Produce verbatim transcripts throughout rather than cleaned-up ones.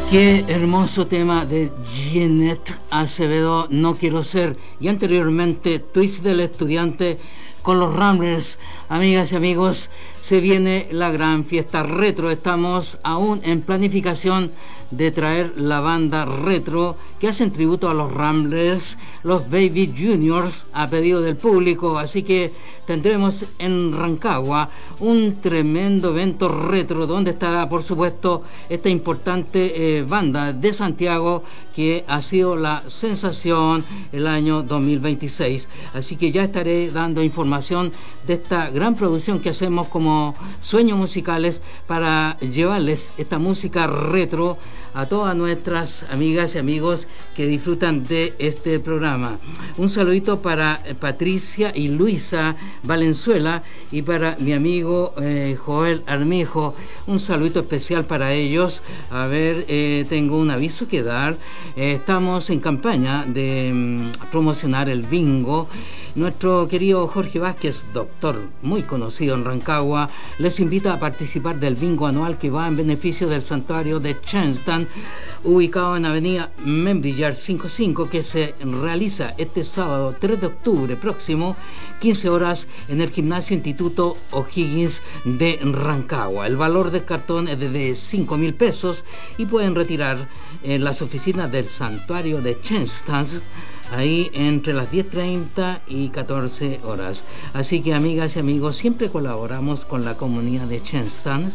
Qué hermoso tema de Jeanette Acevedo, No Quiero Ser, y anteriormente Twist del Estudiante con los Ramblers. Amigas y amigos, se viene la gran fiesta retro. Estamos aún en planificación de traer la banda retro que hacen tributo a los Ramblers, los Baby Juniors, a pedido del público. Así que tendremos en Rancagua un tremendo evento retro donde estará, por supuesto, esta importante eh, banda de Santiago que ha sido la sensación el año dos mil veintiséis. Así que ya estaré dando información de esta gran producción que hacemos como Sueños Musicales para llevarles esta música retro a todas nuestras amigas y amigos que disfrutan de este programa. Un saludito para Patricia y Luisa Valenzuela y para mi amigo eh, Joel Armijo. Un saludito especial para ellos. A ver, eh, tengo un aviso que dar. Eh, estamos en campaña de mm, promocionar el bingo. Nuestro querido Jorge Vázquez, doctor muy conocido en Rancagua, les invita a participar del bingo anual que va en beneficio del santuario de Chenstan, ubicado en avenida Membrillar cincuenta y cinco, que se realiza este sábado tres de octubre próximo, quince horas, en el gimnasio Instituto O'Higgins de Rancagua. El valor del cartón es de cinco mil pesos y pueden retirar en las oficinas del santuario de Chenstan, ahí entre las diez treinta y catorce horas. Así que, amigas y amigos, siempre colaboramos con la comunidad de Chenstan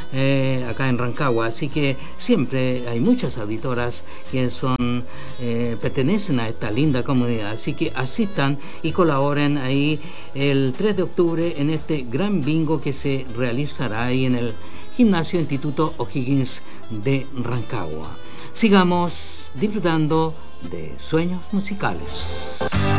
eh, acá en Rancagua. Así que siempre hay muchas auditoras que son eh, pertenecen a esta linda comunidad. Así que asistan y colaboren ahí el tres de octubre en este gran bingo que se realizará ahí en el gimnasio Instituto O'Higgins de Rancagua. Sigamos disfrutando de Sueños Musicales.